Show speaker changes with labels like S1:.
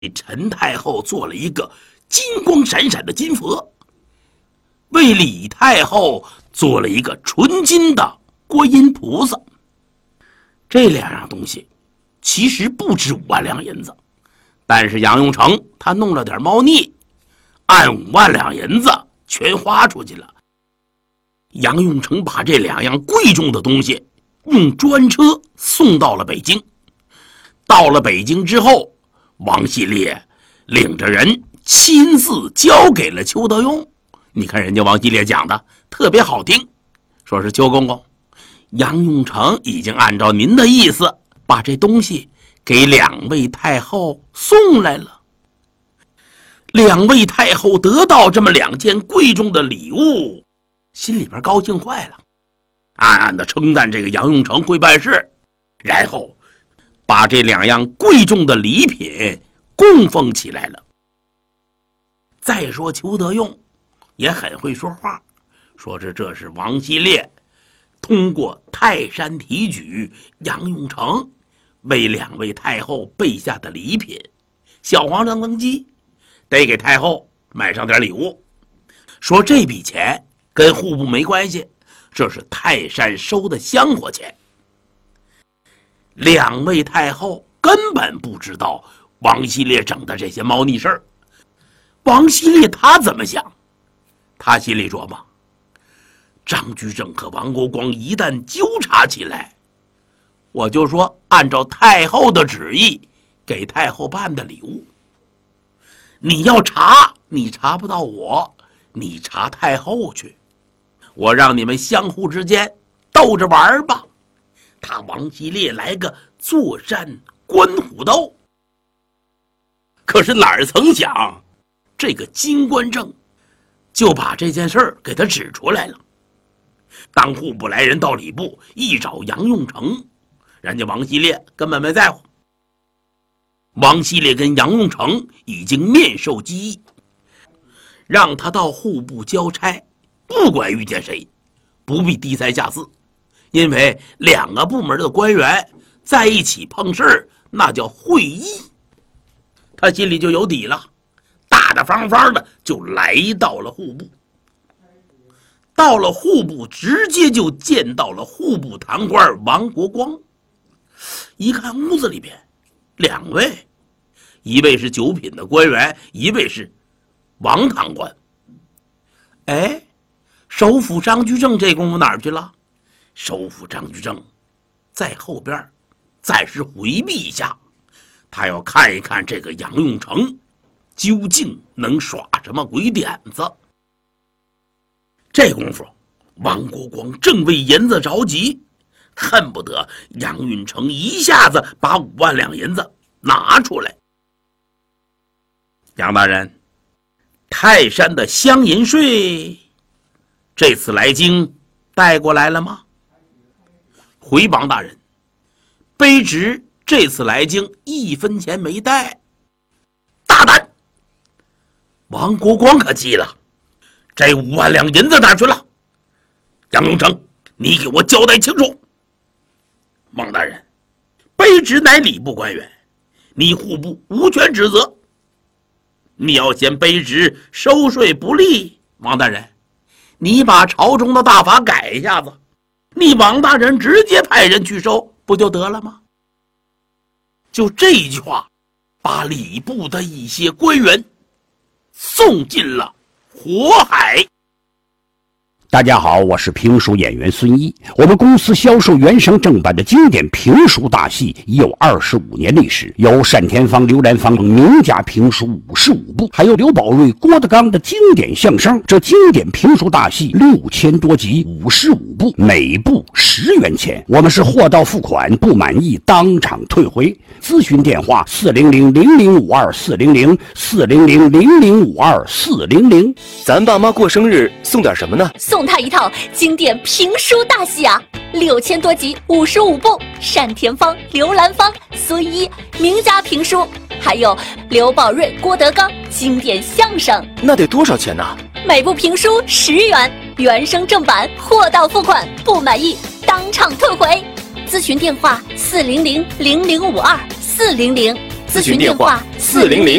S1: 给陈太后做了一个金光闪闪的金佛，为李太后做了一个纯金的观音菩萨。这2样东西其实不值5万两银子，但是杨永成他弄了点猫腻，按5万两银子全花出去了。杨永成把这2样贵重的东西用专车送到了北京。到了北京之后，王希烈领着人亲自交给了邱德庸。你看人家王希烈讲的特别好听，说是邱公公，杨永成已经按照您的意思把这东西给2位太后送来了。2位太后得到这么2件贵重的礼物，心里边高兴坏了，暗暗的称赞这个杨永成会办事，然后把这2样贵重的礼品供奉起来了。再说邱德用也很会说话，说这是王希烈通过泰山提举杨永成为2位太后备下的礼品，小皇上登基得给太后买上点礼物，说这笔钱跟户部没关系，这是泰山收的香火钱。2位太后根本不知道王希烈整的这些猫腻事儿。王希烈他怎么想？他心里琢磨，张居正和王国光一旦纠缠起来，我就说按照太后的旨意给太后办的礼物。你要查，你查不到我，你查太后去，我让你们相互之间斗着玩吧。他王希烈来个坐山观虎斗。可是哪曾想，这个金官正就把这件事儿给他指出来了。当户部来人到礼部一找杨永成，人家王希烈根本没在乎。王希烈跟杨永成已经面授机宜，让他到户部交差，不管遇见谁不必低三下四，因为2个部门的官员在一起碰事儿，那叫会议。他心里就有底了，大大方方的就来到了户部。到了户部，直接就见到了户部堂官王国光。一看屋子里边2位，一位是9品的官员，一位是王堂官。哎，首辅张居正这功夫哪儿去了？首辅张居正在后边暂时回避一下，他要看一看这个杨永成究竟能耍什么鬼点子。这功夫王国光正为银子着急，恨不得杨永成一下子把5万两银子拿出来。杨大人，泰山的乡银税这次来京带过来了吗？回王大人，卑职这次来京1分钱没带。大胆！王国光可急了，这5万两银子哪去了？杨永成，你给我交代清楚。王大人，卑职乃礼部官员，你户部无权指责。你要嫌卑职收税不利，王大人，你把朝中的大法改一下子，你王大人直接派人去收不就得了吗？就这一句话，把礼部的一些官员送进了火海。
S2: 大家好，我是评书演员孙一。我们公司销售原声正版的经典评书大戏已有25年历史，有单田芳、刘兰芳名家评书55部，还有刘宝瑞、郭德纲的经典相声。这经典评书大戏6000多集，55部，每部10元钱。我们是货到付款，不满意当场退回。咨询电话400-0052-400，400-0052-400。
S3: 咱爸妈过生日送点什么呢？
S4: 送他一套经典评书大戏啊，6000多集，55部，单田芳、刘兰芳、孙一名家评书，还有刘宝瑞、郭德纲经典相声。
S3: 那得多少钱呢？
S4: 每部评书10元，原声正版，货到付款，不满意当场退回。咨询电话400-0052-400，
S3: 咨询电话400